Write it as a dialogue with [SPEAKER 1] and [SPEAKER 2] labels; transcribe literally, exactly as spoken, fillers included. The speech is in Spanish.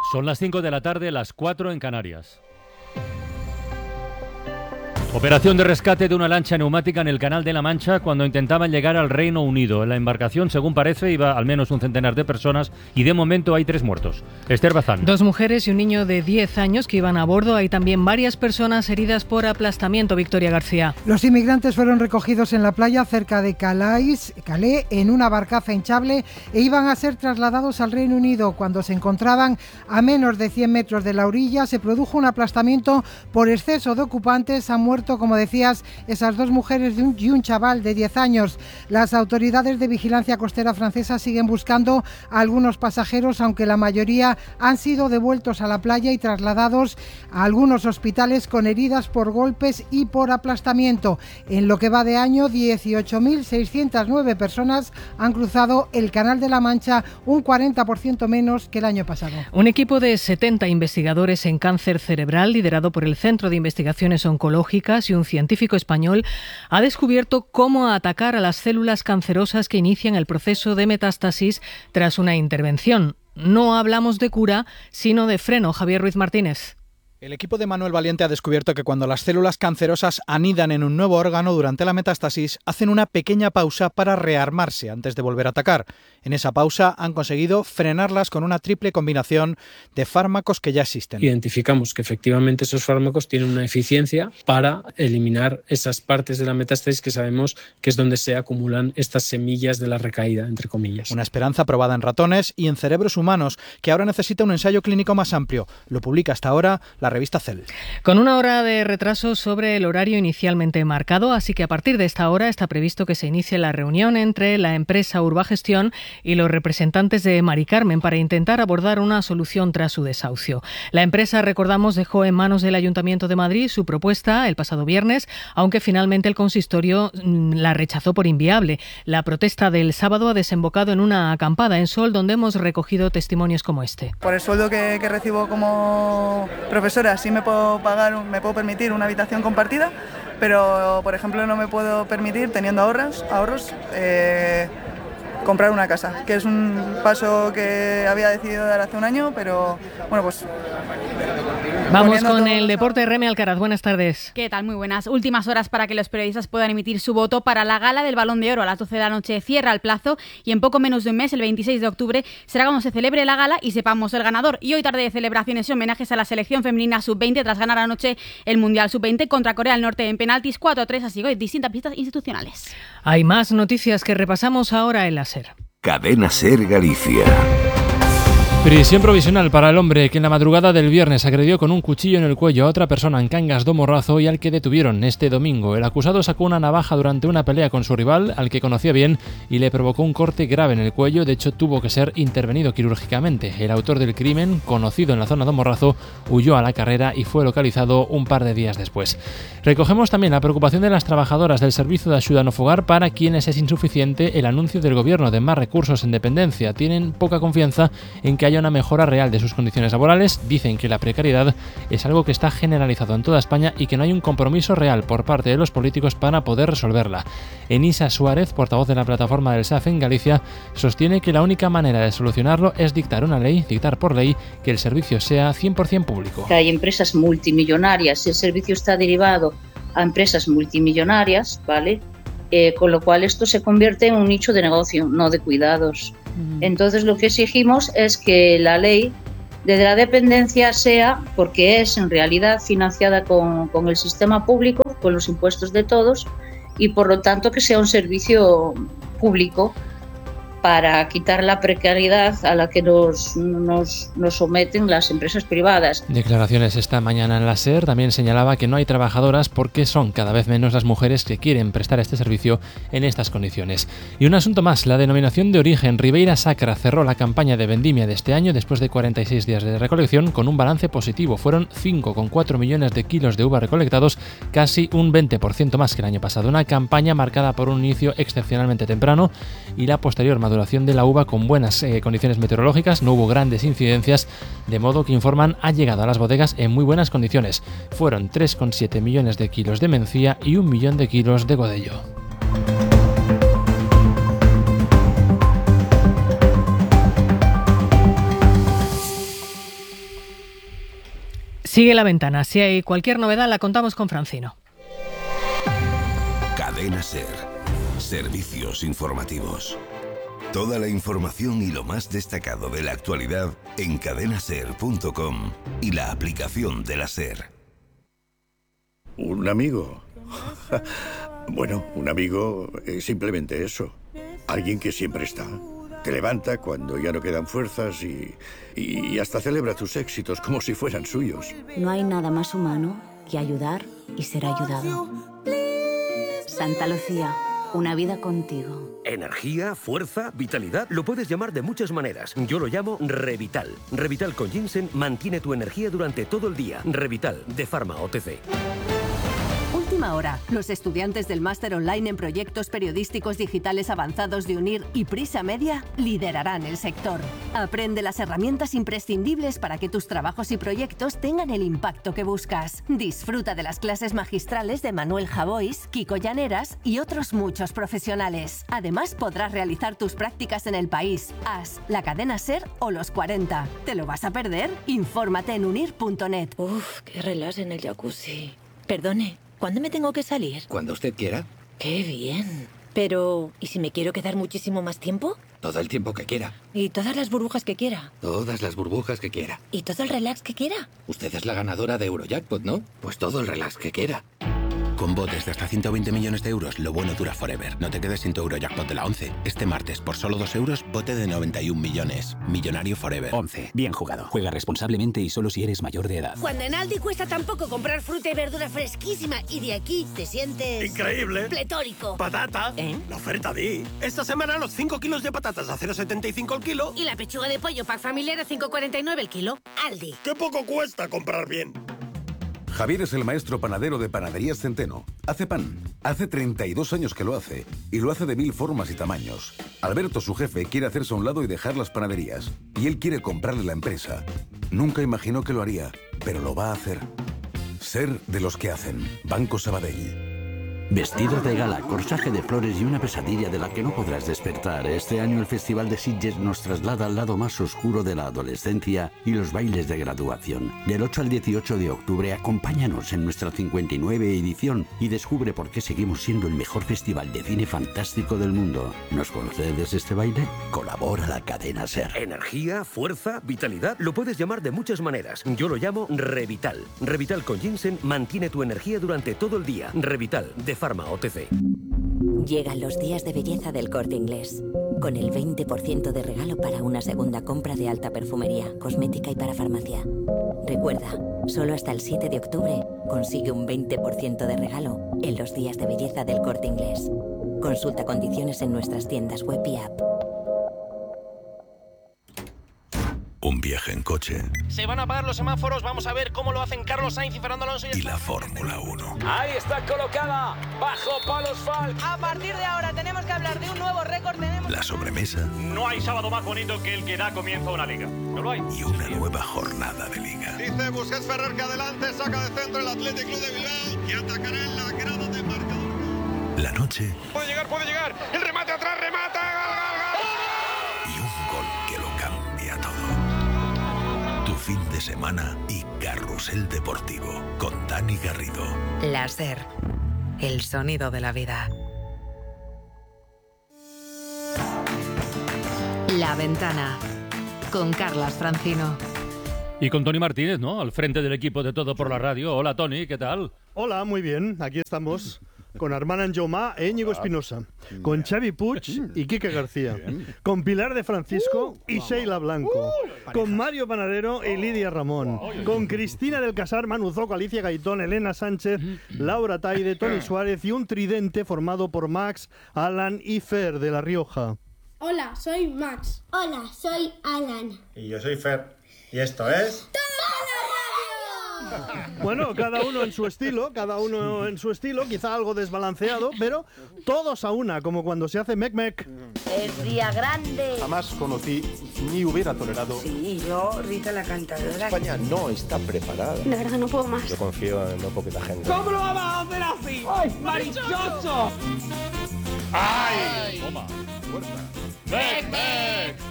[SPEAKER 1] Son las cinco de la tarde, las cuatro en Canarias. Operación de rescate de una lancha neumática en el Canal de la Mancha cuando intentaban llegar al Reino Unido. En la embarcación, según parece, iba al menos un centenar de personas y de momento hay tres muertos. Esther Bazán.
[SPEAKER 2] Dos mujeres y un niño de diez años que iban a bordo. Hay también varias personas heridas por aplastamiento. Victoria García.
[SPEAKER 3] Los inmigrantes fueron recogidos en la playa cerca de Calais, Calais en una barcaza hinchable e iban a ser trasladados al Reino Unido. Cuando se encontraban a menos de cien metros de la orilla, se produjo un aplastamiento por exceso de ocupantes. Han muerto, como decías, esas dos mujeres y un chaval de diez años. Las autoridades de vigilancia costera francesa siguen buscando a algunos pasajeros, aunque la mayoría han sido devueltos a la playa y trasladados a algunos hospitales con heridas por golpes y por aplastamiento. En lo que va de año, dieciocho mil seiscientas nueve personas han cruzado el Canal de la Mancha, un cuarenta por ciento menos que el año pasado.
[SPEAKER 2] Un equipo de setenta investigadores en cáncer cerebral, liderado por el Centro de Investigaciones Oncológicas y un científico español, ha descubierto cómo atacar a las células cancerosas que inician el proceso de metástasis tras una intervención. No hablamos de cura, sino de freno. Javier Ruiz Martínez.
[SPEAKER 4] El equipo de Manuel Valiente ha descubierto que cuando las células cancerosas anidan en un nuevo órgano durante la metástasis, hacen una pequeña pausa para rearmarse antes de volver a atacar. En esa pausa han conseguido frenarlas con una triple combinación de fármacos que ya existen.
[SPEAKER 5] Identificamos que efectivamente esos fármacos tienen una eficiencia para eliminar esas partes de la metástasis que sabemos que es donde se acumulan estas semillas de la recaída, entre comillas.
[SPEAKER 4] Una esperanza probada en ratones y en cerebros humanos, que ahora necesita un ensayo clínico más amplio. Lo publica hasta ahora la revista Cell.
[SPEAKER 2] Con una hora de retraso sobre el horario inicialmente marcado, así que a partir de esta hora está previsto que se inicie la reunión entre la empresa Urbagestión y los representantes de Mari Carmen para intentar abordar una solución tras su desahucio. La empresa, recordamos, dejó en manos del Ayuntamiento de Madrid su propuesta el pasado viernes, aunque finalmente el consistorio la rechazó por inviable. La protesta del sábado ha desembocado en una acampada en Sol, donde hemos recogido testimonios como este.
[SPEAKER 6] Por el sueldo que, que recibo como profesor, sí me puedo pagar, me puedo permitir una habitación compartida, pero por ejemplo no me puedo permitir, teniendo ahorros, ahorros eh, comprar una casa, que es un paso que había decidido dar hace un año, pero bueno, pues...
[SPEAKER 2] Vamos con el deporte. Reme Alcaraz, buenas tardes.
[SPEAKER 7] ¿Qué tal? Muy buenas. Últimas horas para que los periodistas puedan emitir su voto para la gala del Balón de Oro. A las doce de la noche cierra el plazo y en poco menos de un mes, el veintiséis de octubre, será cuando se celebre la gala y sepamos el ganador. Y hoy tarde de celebraciones y homenajes a la selección femenina sub veinte tras ganar anoche el Mundial sub veinte contra Corea del Norte en penaltis cuatro a tres, así que distintas pistas institucionales.
[SPEAKER 2] Hay más noticias que repasamos ahora en la SER.
[SPEAKER 8] Cadena SER Galicia.
[SPEAKER 9] Prisión provisional para el hombre que en la madrugada del viernes agredió con un cuchillo en el cuello a otra persona en Cangas do Morrazo y al que detuvieron este domingo. El acusado sacó una navaja durante una pelea con su rival, al que conocía bien, y le provocó un corte grave en el cuello. De hecho, tuvo que ser intervenido quirúrgicamente. El autor del crimen, conocido en la zona do Morrazo, huyó a la carrera y fue localizado un par de días después. Recogemos también la preocupación de las trabajadoras del Servicio de Axuda no Fogar, para quienes es insuficiente el anuncio del gobierno de más recursos en dependencia. Tienen poca confianza en que haya una mejora real de sus condiciones laborales. Dicen que la precariedad es algo que está generalizado en toda España y que no hay un compromiso real por parte de los políticos para poder resolverla. Enisa Suárez, portavoz de la plataforma del S A F en Galicia, sostiene que la única manera de solucionarlo es dictar una ley, dictar por ley que el servicio sea cien por ciento público.
[SPEAKER 10] Que hay empresas multimillonarias, el servicio está derivado a empresas multimillonarias, ¿vale? Eh, con lo cual esto se convierte en un nicho de negocio, no de cuidados. Mm. Entonces lo que exigimos es que la ley de la dependencia sea, porque es en realidad financiada con, con el sistema público, con los impuestos de todos, y por lo tanto que sea un servicio público para quitar la precariedad a la que nos, nos, nos someten las empresas privadas.
[SPEAKER 9] Declaraciones esta mañana en la SER. También señalaba que no hay trabajadoras porque son cada vez menos las mujeres que quieren prestar este servicio en estas condiciones. Y un asunto más, la denominación de origen Ribeira Sacra cerró la campaña de vendimia de este año después de cuarenta y seis días de recolección con un balance positivo. Fueron cinco coma cuatro millones de kilos de uva recolectados, casi un veinte por ciento más que el año pasado. Una campaña marcada por un inicio excepcionalmente temprano y la posterior maduración de la uva con buenas eh, condiciones meteorológicas. No hubo grandes incidencias, de modo que informan ha llegado a las bodegas en muy buenas condiciones. Fueron tres coma siete millones de kilos de mencía y un millón de kilos de godello.
[SPEAKER 2] Sigue La Ventana. Si hay cualquier novedad la contamos con Francino.
[SPEAKER 8] Cadena SER. Servicios informativos. Toda la información y lo más destacado de la actualidad en cadena ser punto com y la aplicación de la SER.
[SPEAKER 11] ¿Un amigo? Bueno, un amigo es simplemente eso. Alguien que siempre está. Te levanta cuando ya no quedan fuerzas y, y hasta celebra tus éxitos como si fueran suyos.
[SPEAKER 12] No hay nada más humano que ayudar y ser ayudado. Santa Lucía. Una vida contigo.
[SPEAKER 13] Energía, fuerza, vitalidad, lo puedes llamar de muchas maneras. Yo lo llamo Revital. Revital con ginseng mantiene tu energía durante todo el día. Revital, de Pharma O T C.
[SPEAKER 14] Última hora. Los estudiantes del máster online en proyectos periodísticos digitales avanzados de UNIR y Prisa Media liderarán el sector. Aprende las herramientas imprescindibles para que tus trabajos y proyectos tengan el impacto que buscas. Disfruta de las clases magistrales de Manuel Javois, Kiko Llaneras y otros muchos profesionales. Además, podrás realizar tus prácticas en el país, A S, la cadena SER o los cuarenta. ¿Te lo vas a perder? Infórmate en unir punto net.
[SPEAKER 15] Uf, qué relax en el jacuzzi. Perdone, ¿cuándo me tengo que salir?
[SPEAKER 16] Cuando usted quiera.
[SPEAKER 15] ¡Qué bien! Pero, ¿y si me quiero quedar muchísimo más tiempo?
[SPEAKER 16] Todo el tiempo que quiera.
[SPEAKER 15] ¿Y todas las burbujas que quiera?
[SPEAKER 16] Todas las burbujas que quiera.
[SPEAKER 15] ¿Y todo el relax que quiera?
[SPEAKER 16] Usted es la ganadora de Eurojackpot, ¿no? Pues todo el relax que quiera. Con botes de hasta ciento veinte millones de euros, lo bueno dura forever. No te quedes sin tu Eurojackpot de la once. Este martes, por solo dos euros, bote de noventa y un millones. Millonario forever.
[SPEAKER 17] once. Bien jugado. Juega responsablemente y solo si eres mayor de edad.
[SPEAKER 18] Cuando en Aldi cuesta tan poco comprar fruta y verdura fresquísima y de aquí te sientes...
[SPEAKER 19] ¡increíble!
[SPEAKER 18] ¡Pletórico!
[SPEAKER 19] ¡Patata!
[SPEAKER 18] ¿Eh?
[SPEAKER 19] La oferta de... Esta semana los cinco kilos de patatas a cero coma setenta y cinco el kilo.
[SPEAKER 18] Y la pechuga de pollo pack familiar a cinco coma cuarenta y nueve el kilo. Aldi.
[SPEAKER 19] ¡Qué poco cuesta comprar bien!
[SPEAKER 20] Javier es el maestro panadero de Panaderías Centeno. Hace pan. Hace treinta y dos años que lo hace. Y lo hace de mil formas y tamaños. Alberto, su jefe, quiere hacerse a un lado y dejar las panaderías. Y él quiere comprarle la empresa. Nunca imaginó que lo haría, pero lo va a hacer. Ser de los que hacen. Banco Sabadell.
[SPEAKER 21] Vestido de gala, corsaje de flores y una pesadilla de la que no podrás despertar. Este año el Festival de Sitges nos traslada al lado más oscuro de la adolescencia y los bailes de graduación. Del ocho al dieciocho de octubre, acompáñanos en nuestra cincuenta y nueve edición y descubre por qué seguimos siendo el mejor festival de cine fantástico del mundo. ¿Nos concedes este baile? Colabora la cadena SER.
[SPEAKER 13] Energía, fuerza, vitalidad, lo puedes llamar de muchas maneras. Yo lo llamo Revital. Revital con ginseng mantiene tu energía durante todo el día. Revital, de Pharma O T C.
[SPEAKER 12] Llegan los días de belleza del Corte Inglés, con el veinte por ciento de regalo para una segunda compra de alta perfumería, cosmética y para farmacia. Recuerda, solo hasta el siete de octubre consigue un veinte por ciento de regalo en los días de belleza del Corte Inglés. Consulta condiciones en nuestras tiendas web y app.
[SPEAKER 8] Un viaje en coche.
[SPEAKER 22] Se van a apagar los semáforos, vamos a ver cómo lo hacen Carlos Sainz y Fernando Alonso.
[SPEAKER 8] Y la Fórmula uno.
[SPEAKER 22] Ahí está colocada, bajo palos Fal.
[SPEAKER 23] A partir de ahora tenemos que hablar de un nuevo récord. Tenemos...
[SPEAKER 8] La sobremesa.
[SPEAKER 24] No hay sábado más bonito que el que da comienzo a una liga. No lo hay.
[SPEAKER 8] Y una nueva jornada de liga.
[SPEAKER 25] Dice Busquets Ferrer que adelante, saca de centro el Athletic Club de Bilbao y atacará en la grada de marcador.
[SPEAKER 8] La noche.
[SPEAKER 25] Puede llegar, puede llegar. El remate atrás, remata. Gol, gol, gol.
[SPEAKER 8] Y un gol que lo cambia todo. Tu fin de semana y Carrusel Deportivo con Dani Garrido.
[SPEAKER 26] La SER, el sonido de la vida. La Ventana, con Carlas Francino.
[SPEAKER 1] Y con Tony Martínez, ¿no? Al frente del equipo de Todo por la Radio. Hola, Tony, ¿qué tal?
[SPEAKER 27] Hola, muy bien. Aquí estamos con Armand Anjomá e Íñigo Espinosa, con Xavi Puig y Quique García, con Pilar de Francisco y Sheila Blanco, con Mario Panadero y Lidia Ramón, con Cristina del Casar, Manu Zoco, Alicia Gaitón, Elena Sánchez, Laura Taide, Tony Suárez y un tridente formado por Max, Alan y Fer de La Rioja.
[SPEAKER 28] Hola, soy Max.
[SPEAKER 29] Hola, soy Alan.
[SPEAKER 30] Y yo soy Fer. Y esto es...
[SPEAKER 27] Bueno, cada uno en su estilo, cada uno en su estilo, quizá algo desbalanceado, pero todos a una, como cuando se hace mec mec.
[SPEAKER 29] Es día grande.
[SPEAKER 30] Jamás conocí ni hubiera tolerado.
[SPEAKER 29] Sí, yo, Rita la cantadora.
[SPEAKER 30] España no está preparada.
[SPEAKER 29] De verdad no puedo más.
[SPEAKER 30] Yo confío en no poquita gente.
[SPEAKER 31] ¿Cómo lo vamos a hacer así? ¡Ay, marichoso!
[SPEAKER 30] ¡Ay!
[SPEAKER 31] Toma.
[SPEAKER 30] ¡Mec,
[SPEAKER 31] mec!